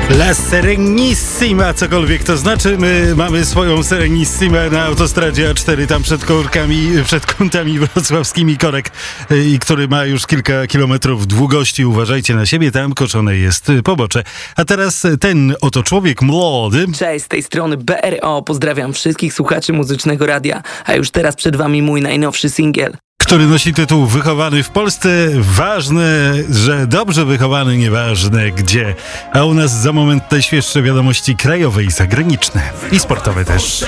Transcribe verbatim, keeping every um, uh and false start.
La Serenissima, cokolwiek to znaczy. My mamy swoją Serenissimę na autostradzie A cztery, tam przed korkami, przed kątami wrocławskimi korek, i który ma już kilka kilometrów długości. Uważajcie na siebie, tam koczone jest pobocze. A teraz ten oto człowiek młody. Cześć, z tej strony B R O. Pozdrawiam wszystkich słuchaczy Muzycznego Radia. A już teraz przed wami mój najnowszy singiel, Który nosi tytuł Wychowany w Polsce. Ważne, że dobrze wychowany, nieważne gdzie. A u nas za moment najświeższe wiadomości krajowe i zagraniczne. I sportowe też.